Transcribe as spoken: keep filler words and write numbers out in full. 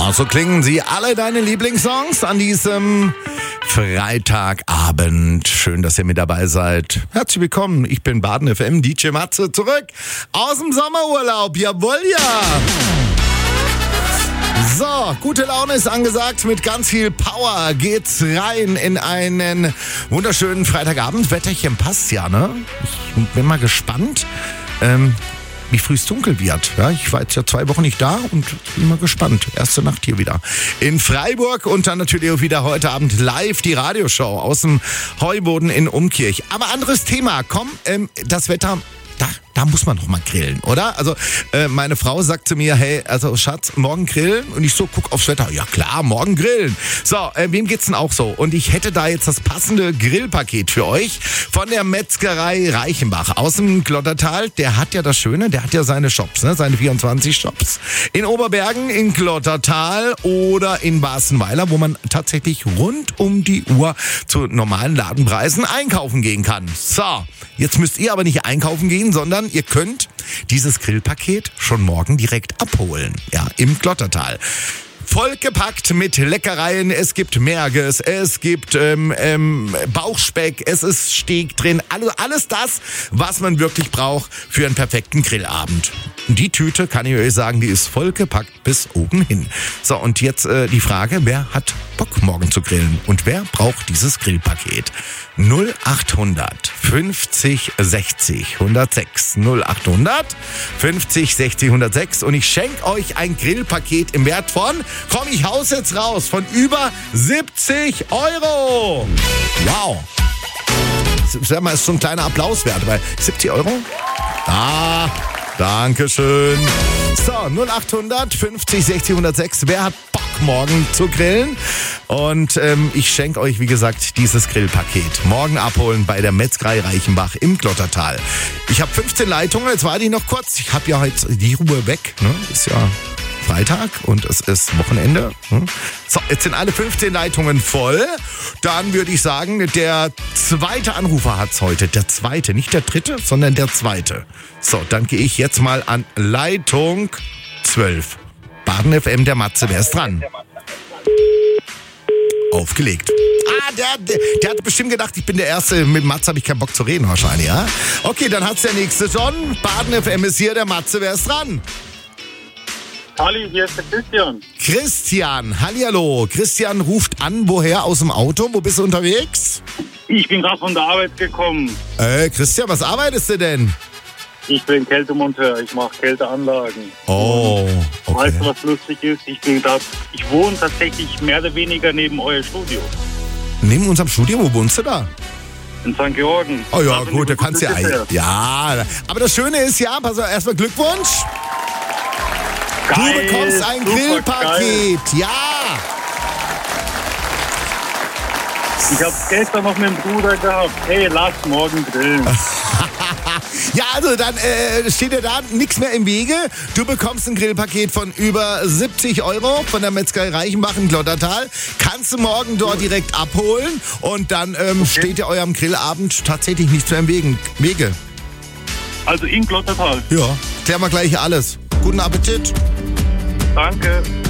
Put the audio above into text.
Genau, so klingen sie alle deine Lieblingssongs an diesem Freitagabend. Schön, dass ihr mit dabei seid. Herzlich willkommen, ich bin Baden F M, D J Matze, zurück aus dem Sommerurlaub. Jawohl, ja! So, gute Laune ist angesagt. Mit ganz viel Power geht's rein in einen wunderschönen Freitagabend. Wetterchen passt ja, ne? Ich bin mal gespannt, ähm, wie früh es dunkel wird. Ja, ich war jetzt ja zwei Wochen nicht da und bin mal gespannt. Erste Nacht hier wieder in Freiburg und dann natürlich auch wieder heute Abend live die Radioshow aus dem Heuboden in Umkirch. Aber anderes Thema. Komm, ähm, das Wetter... Da, da muss man doch mal grillen, oder? Also äh, meine Frau sagt zu mir, hey, also Schatz, morgen grillen? Und ich so, guck aufs Wetter. Ja klar, morgen grillen. So, äh, wem geht's denn auch so? Und ich hätte da jetzt das passende Grillpaket für euch von der Metzgerei Reichenbach aus dem Glottertal. Der hat ja das Schöne, der hat ja seine Shops, ne? Seine vierundzwanzig Shops. In Oberbergen, in Glottertal oder in Barstenweiler, wo man tatsächlich rund um die Uhr zu normalen Ladenpreisen einkaufen gehen kann. So, jetzt müsst ihr aber nicht einkaufen gehen, sondern ihr könnt dieses Grillpaket schon morgen direkt abholen. Ja, im Glottertal. Vollgepackt mit Leckereien, es gibt Merges, es gibt ähm, ähm, Bauchspeck, es ist Steak drin, alles, alles das, was man wirklich braucht für einen perfekten Grillabend. Und die Tüte, kann ich euch sagen, die ist vollgepackt bis oben hin. So, und jetzt äh, die Frage, wer hat Bock morgen zu grillen und wer braucht dieses Grillpaket? null achthundert fünfzig sechzig hundertsechs null achthundert fünfzig sechzig hundertsechs und ich schenke euch ein Grillpaket im Wert von, komm, ich haus jetzt raus, von über siebzig Euro. Wow. Sag mal, ist so ein kleiner Applaus wert, weil siebzig Euro? Ah, Dankeschön. So, null achthundert fünfzig sechzig hundertsechs. Wer hat Bock morgen zu grillen? Und ähm, ich schenke euch, wie gesagt, dieses Grillpaket. Morgen abholen bei der Metzgerei Reichenbach im Glottertal. Ich habe fünfzehn Leitungen, jetzt warte ich noch kurz. Ich habe ja heute die Ruhe weg, ne? Ist ja Freitag und es ist Wochenende. So, jetzt sind alle fünfzehn Leitungen voll. Dann würde ich sagen, der zweite Anrufer hat's heute. Der zweite, nicht der dritte, sondern der zweite. So, dann gehe ich jetzt mal an Leitung zwölf. Baden F M, der Matze, wer ist dran? Aufgelegt. Ah, der, der, der hat bestimmt gedacht, ich bin der Erste. Mit Matze habe ich keinen Bock zu reden wahrscheinlich, ja? Okay, dann hat's der Nächste schon. Baden F M ist hier, der Matze, wer ist dran? Halli, hier ist der Christian. Christian, hallihallo. Christian ruft an, woher? Aus dem Auto? Wo bist du unterwegs? Ich bin gerade von der Arbeit gekommen. Äh, Christian, was arbeitest du denn? Ich bin Kältemonteur, ich mache Kälteanlagen. Oh, okay. Weißt du, was lustig ist? Ich bin grad, ich wohne tatsächlich mehr oder weniger neben euer Studio. Neben unserem Studio? Wo wohnst du da? In Sankt Georgen. Oh ja, also gut, da kannst du ja ein. Ja, aber das Schöne ist ja, pass auf, erstmal Glückwunsch. Geil, du bekommst ein Grillpaket, geil. Ja. Ich habe gestern noch mit dem Bruder gehabt, hey, lass morgen grillen. Ja, also dann äh, steht dir da nichts mehr im Wege. Du bekommst ein Grillpaket von über siebzig Euro von der Metzgerei Reichenbach in Glottertal. Kannst du morgen dort direkt abholen und dann ähm, okay. steht dir eurem Grillabend tatsächlich nichts mehr im Wege. Also in Glottertal? Ja, klären wir gleich alles. Guten Appetit. Danke.